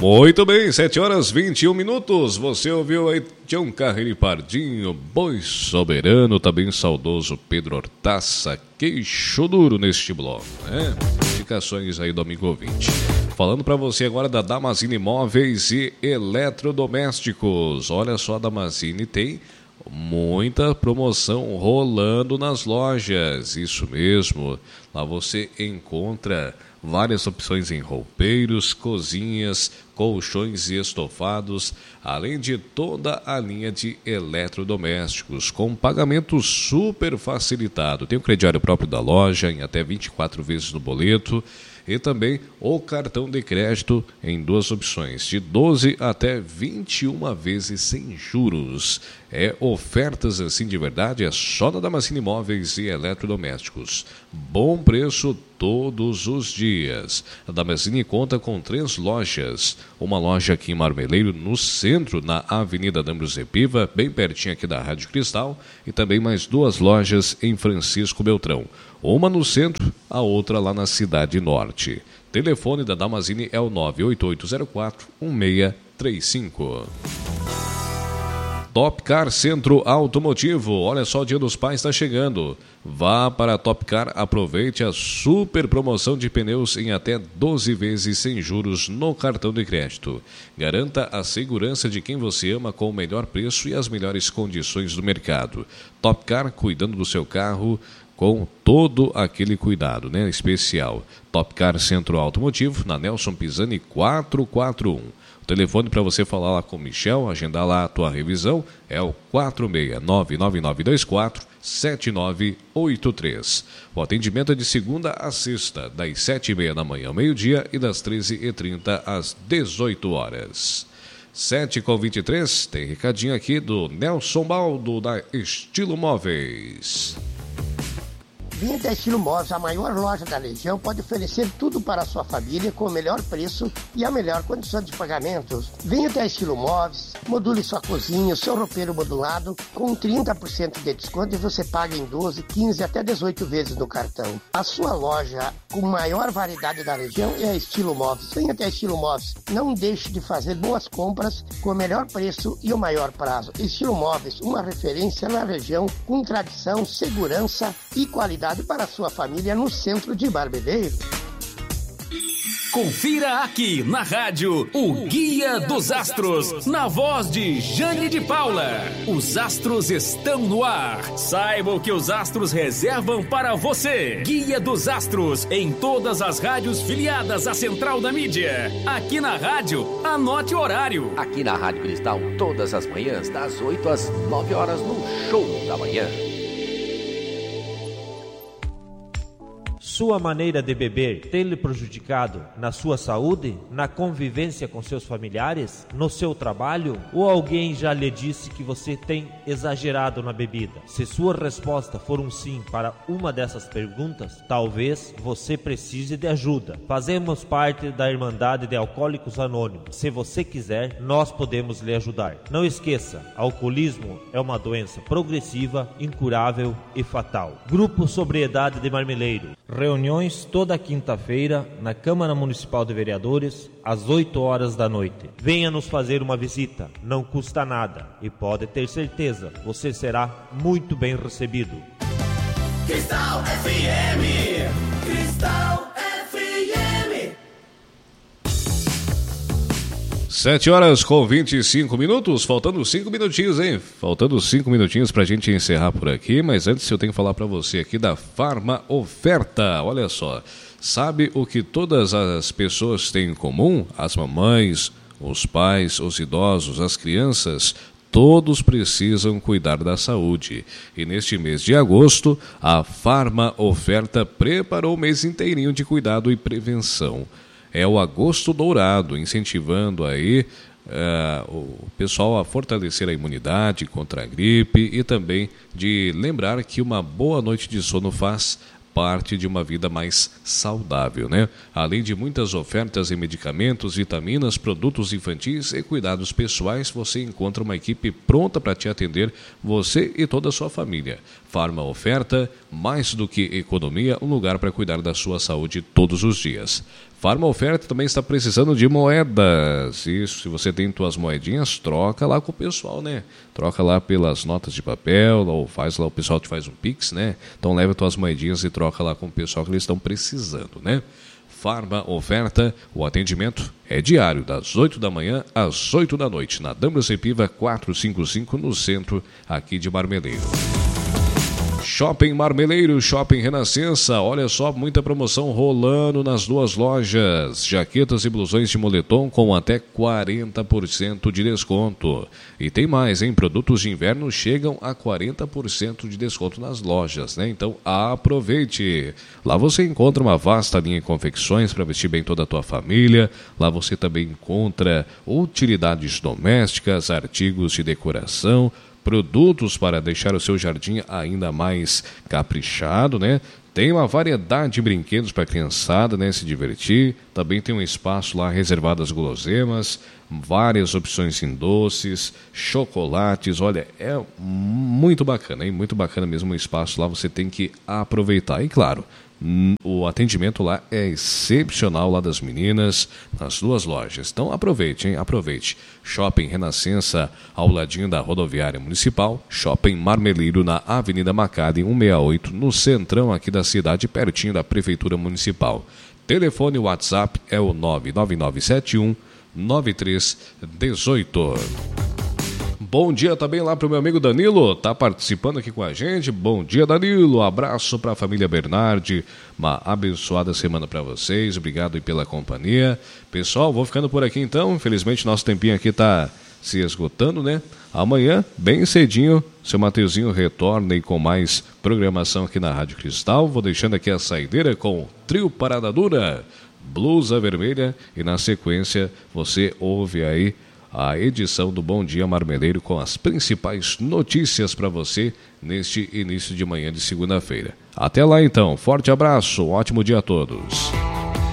Muito bem, 7h21. Você ouviu aí Tião Carreiro Pardinho, Boi Soberano, também saudoso Pedro Hortaça, Queixo Duro neste bloco, né? Indicações aí do amigo ouvinte. Falando para você agora da Damascene Móveis e Eletrodomésticos. Olha só, a Damascene tem muita promoção rolando nas lojas, isso mesmo. Lá você encontra várias opções em roupeiros, cozinhas, colchões e estofados, além de toda a linha de eletrodomésticos, com pagamento super facilitado. Tem o crediário próprio da loja em até 24 vezes no boleto e também o cartão de crédito em duas opções, de 12 até 21 vezes sem juros. É ofertas assim de verdade, é só na Damascene Móveis e Eletrodomésticos. Bom preço todos os dias. A Damascene conta com 3 lojas. Uma loja aqui em Marmeleiro, no centro, na Avenida D'Ambrosio Piva, bem pertinho aqui da Rádio Cristal, e também mais 2 lojas em Francisco Beltrão. Uma no centro, a outra lá na Cidade Norte. Telefone da Damascene é o 98804-1635. Top Car Centro Automotivo. Olha só, o Dia dos Pais está chegando. Vá para a Top Car, aproveite a super promoção de pneus em até 12 vezes sem juros no cartão de crédito. Garanta a segurança de quem você ama com o melhor preço e as melhores condições do mercado. Top Car, cuidando do seu carro com todo aquele cuidado, né, especial. Top Car Centro Automotivo, na Nelson Pisani 441. O telefone para você falar lá com o Michel, agendar lá a tua revisão, é o 469-9924-7983. O atendimento é de segunda a sexta, das 7h30 da manhã ao meio-dia e das 13h30 às 18 horas. 7h23, tem recadinho aqui do Nelson Baldo, da Estilo Móveis. Vinha da Estilo Móveis, a maior loja da região, pode oferecer tudo para a sua família com o melhor preço e a melhor condição de pagamentos. Venha da Estilo Móveis, module sua cozinha, seu roupeiro modulado com 30% de desconto e você paga em 12, 15 até 18 vezes no cartão. A sua loja com maior variedade da região é a Estilo Móveis. Venha até a Estilo Móveis. Não deixe de fazer boas compras com o melhor preço e o maior prazo. Estilo Móveis, uma referência na região com tradição, segurança e qualidade para a sua família no centro de Marmeleiro. Confira aqui na rádio o Guia dos Astros, na voz de Jane de Paula. Os astros estão no ar. Saiba o que os astros reservam para você. Guia dos Astros, em todas as rádios filiadas à Central da Mídia. Aqui na rádio, anote o horário. Aqui na Rádio Cristal, todas as manhãs, das 8 às 9 horas, no Show da Manhã. Sua maneira de beber tem lhe prejudicado na sua saúde, na convivência com seus familiares, no seu trabalho? Ou alguém já lhe disse que você tem exagerado na bebida? Se sua resposta for um sim para uma dessas perguntas, talvez você precise de ajuda. Fazemos parte da Irmandade de Alcoólicos Anônimos. Se você quiser, nós podemos lhe ajudar. Não esqueça, alcoolismo é uma doença progressiva, incurável e fatal. Grupo Sobriedade de Marmeleiro. Reuniões toda quinta-feira na Câmara Municipal de Vereadores, às 8 horas da noite. Venha nos fazer uma visita, não custa nada e pode ter certeza, você será muito bem recebido. Cristal FM, Cristal FM. 7h25, faltando 5 minutinhos, hein? Faltando 5 minutinhos pra gente encerrar por aqui, mas antes eu tenho que falar pra você aqui da Farma Oferta. Olha só, sabe o que todas as pessoas têm em comum? As mamães, os pais, os idosos, as crianças, todos precisam cuidar da saúde. E neste mês de agosto, a Farma Oferta preparou o mês inteirinho de cuidado e prevenção. É o Agosto Dourado, incentivando aí o pessoal a fortalecer a imunidade contra a gripe e também de lembrar que uma boa noite de sono faz parte de uma vida mais saudável, né? Além de muitas ofertas em medicamentos, vitaminas, produtos infantis e cuidados pessoais, você encontra uma equipe pronta para te atender, você e toda a sua família. Farma Oferta, mais do que economia, um lugar para cuidar da sua saúde todos os dias. Farma Oferta também está precisando de moedas. Isso, se você tem tuas moedinhas, troca lá com o pessoal, né? Troca lá pelas notas de papel, ou faz lá, o pessoal te faz um Pix, né? Então leva tuas moedinhas e troca lá com o pessoal que eles estão precisando, né? Farma Oferta, o atendimento é diário, das 8 da manhã às 8 da noite, na Dambrus Piva 455, no centro aqui de Marmeleiro. Shopping Marmeleiro, Shopping Renascença, olha só, muita promoção rolando nas duas lojas. Jaquetas e blusões de moletom com até 40% de desconto. E tem mais, hein? Produtos de inverno chegam a 40% de desconto nas lojas, né? Então aproveite. Lá você encontra uma vasta linha de confecções para vestir bem toda a tua família. Lá você também encontra utilidades domésticas, artigos de decoração, produtos para deixar o seu jardim ainda mais caprichado, né? Tem uma variedade de brinquedos para a criançada, né, se divertir. Também tem um espaço lá reservado às guloseimas, várias opções em doces, chocolates. Olha, é muito bacana, hein? Muito bacana mesmo o espaço lá, você tem que aproveitar. E claro, o atendimento lá é excepcional lá das meninas, nas duas lojas. Então aproveite, hein? Aproveite. Shopping Renascença, ao ladinho da rodoviária municipal. Shopping Marmeleiro, na Avenida Macade 168, no centrão aqui da cidade, pertinho da Prefeitura Municipal. Telefone WhatsApp é o 99971 9318. Bom dia também lá para o meu amigo Danilo, tá participando aqui com a gente. Bom dia, Danilo, abraço para a família Bernardi, uma abençoada semana para vocês, obrigado aí pela companhia. Pessoal, vou ficando por aqui então, infelizmente nosso tempinho aqui tá se esgotando, né? Amanhã, bem cedinho, seu Mateuzinho retorna aí com mais programação aqui na Rádio Cristal. Vou deixando aqui a saideira com o Trio Parada Dura, Blusa Vermelha, e na sequência você ouve aí a edição do Bom Dia Marmeleiro com as principais notícias para você neste início de manhã de segunda-feira. Até lá então, forte abraço, um ótimo dia a todos.